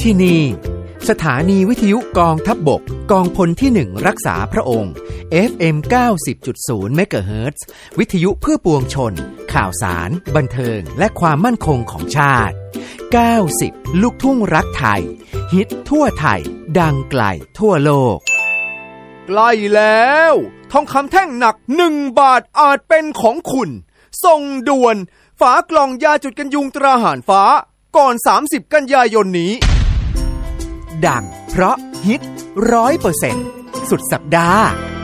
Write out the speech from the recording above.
ที่นี่สถานีวิทยุกองทัพบกกองพลที่1รักษาพระองค์ FM 90.0 เมกะเฮิรตซ์วิทยุเพื่อปวงชนข่าวสารบันเทิงและความมั่นคงของชาติ90ลูกทุ่งรักไทยฮิตทั่วไทยดังไกลทั่วโลกใกล้แล้วทองคำแท่งหนัก1 บาทอาจเป็นของคุณส่งด่วนฝากล่องยาจุดกันยุงตราหารฟ้าก่อน30กันยายนนี้ดังเพราะฮิต 100% สุดสัปดาห์